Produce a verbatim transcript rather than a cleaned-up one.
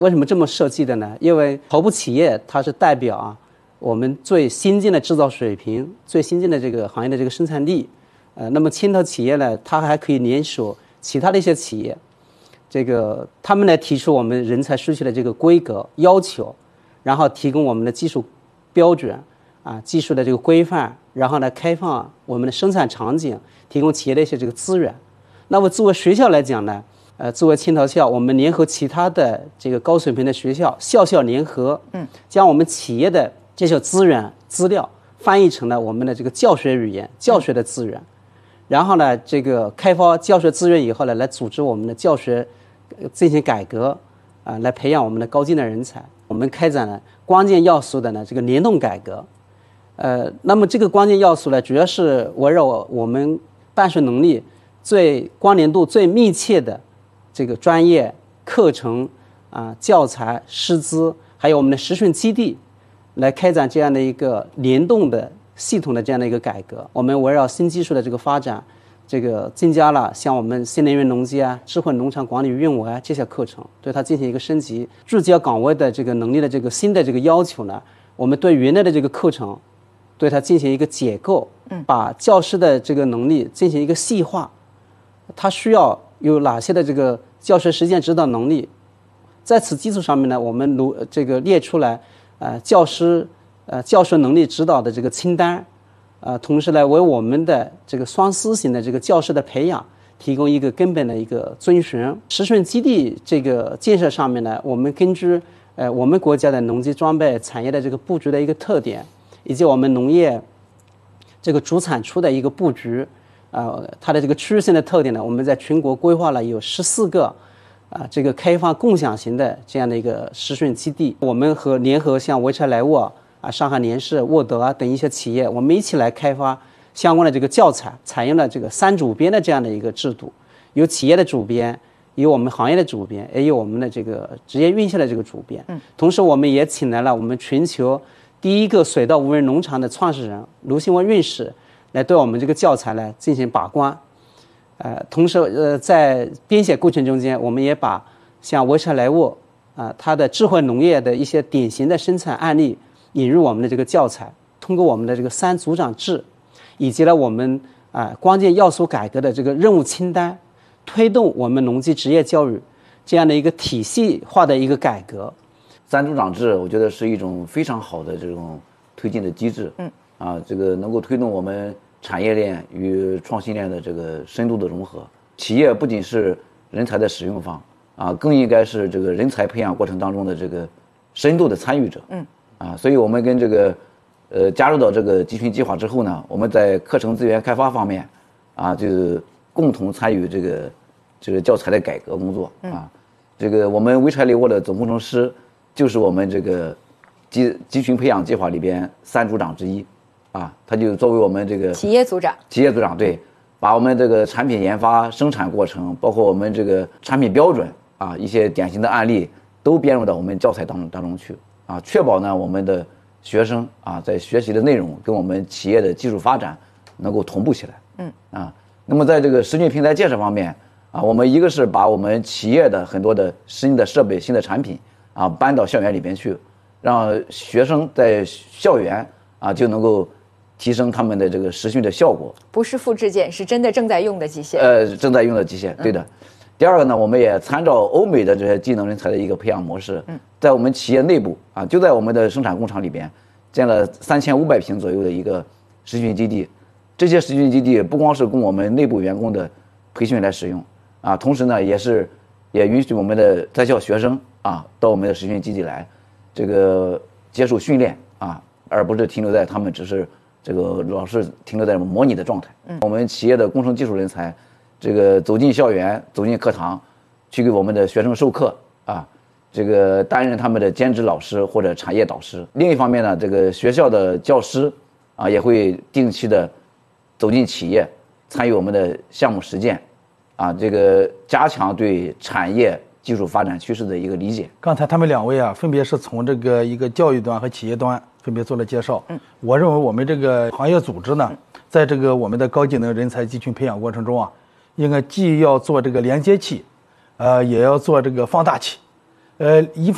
为什么这么设计的呢？因为头部企业它是代表啊我们最先进的制造水平、最先进的这个行业的这个生产力。呃，那么牵头企业呢，它还可以联手其他的一些企业，这个他们来提出我们人才需求的这个规格要求，然后提供我们的技术标准啊、技术的这个规范，然后呢开放我们的生产场景，提供企业的一些这个资源。那么作为学校来讲呢，呃，作为牵头校，我们联合其他的这个高水平的学校，校校联合，嗯，将我们企业的这些资源资料翻译成了我们的这个教学语言、教学的资源，然后呢，这个开发教学资源以后呢，来组织我们的教学进行改革，啊、呃，来培养我们的高精的人才。我们开展了关键要素的呢这个联动改革，呃，那么这个关键要素呢，主要是围绕我们办学能力最关联度最密切的这个专业课程啊、呃、教材师资，还有我们的实训基地。来开展这样的一个联动的系统的这样的一个改革。我们围绕新技术的这个发展，这个增加了像我们新能源农机啊、智慧农场管理运维啊这些课程，对它进行一个升级。聚焦岗位的这个能力的这个新的这个要求呢，我们对原来的这个课程，对它进行一个解构，把教师的这个能力进行一个细化，它需要有哪些的这个教学实践指导能力，在此基础上面呢，我们如这个列出来。呃，教师呃教学能力指导的这个清单，呃，同时呢，为我们的这个双思型的这个教师的培养提供一个根本的一个遵循。实训基地这个建设上面呢，我们根据呃我们国家的农机装备产业的这个布局的一个特点，以及我们农业这个主产出的一个布局，呃，它的这个区域性的特点呢，我们在全国规划了有十四个。啊，这个开放共享型的这样的一个实训基地，我们和联合像潍柴莱沃啊、上海联世、沃德啊等一些企业，我们一起来开发相关的这个教材，采用了这个三主编的这样的一个制度，有企业的主编，有我们行业的主编，也有我们的这个职业院校的这个主编。嗯，同时我们也请来了我们全球第一个水稻无人农场的创始人卢新文院士来对我们这个教材来进行把关。呃，同时，呃，在编写过程中间，我们也把像潍柴莱沃啊、呃，它的智慧农业的一些典型的生产案例引入我们的这个教材，通过我们的这个三组长制，以及呢我们啊、呃、关键要素改革的这个任务清单，推动我们农机职业教育这样的一个体系化的一个改革。 三组长制，我觉得是一种非常好的这种推进的机制。嗯，啊，这个能够推动我们。产业链与创新链的这个深度的融合，企业不仅是人才的使用方啊，更应该是这个人才培养过程当中的这个深度的参与者。嗯，啊，所以我们跟这个呃加入到这个集群计划之后呢，我们在课程资源开发方面啊，就共同参与这个这个教材的改革工作啊。这个我们潍柴莱沃的总工程师就是我们这个集集群培养计划里边三组长之一。啊，他就作为我们这个企业组长， 企业组长对，把我们这个产品研发、生产过程，包括我们这个产品标准啊，一些典型的案例都编入到我们教材当中当中去啊，确保呢我们的学生啊在学习的内容跟我们企业的技术发展能够同步起来。嗯啊，那么在这个实训平台建设方面啊，我们一个是把我们企业的很多的新的设备、新的产品啊搬到校园里边去，让学生在校园啊就能够。提升他们的这个实训的效果， 不是复制件，是真的正在用的机械。 呃，正在用的机械，对的。嗯、第二个呢，我们也参照欧美的这些技能人才的一个培养模式，嗯，在我们企业内部啊，就在我们的生产工厂里边建了三千五百平左右的一个实训基地。这些实训基地不光是供我们内部员工的培训来使用啊，同时呢，也是也允许我们的在校学生啊到我们的实训基地来，这个接受训练啊，而不是停留在他们只是。这个老是停留在模拟的状态。嗯，我们企业的工程技术人才，这个走进校园，走进课堂，去给我们的学生授课啊，这个担任他们的兼职老师或者产业导师。另一方面呢，这个学校的教师啊，也会定期的走进企业，参与我们的项目实践，啊，这个加强对产业技术发展趋势的一个理解。 刚才他们两位啊，分别是从这个一个教育端和企业端。分别做了介绍。嗯，我认为我们这个行业组织呢，在这个我们的高技能人才集群培养过程中啊，应该既要做这个连接器，呃，也要做这个放大器，呃，一方。